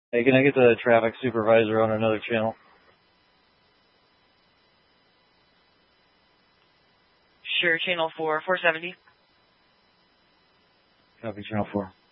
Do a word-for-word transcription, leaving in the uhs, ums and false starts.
Hey, can I get the traffic supervisor on another channel? Sure, channel four, four seventy. Copy, channel four.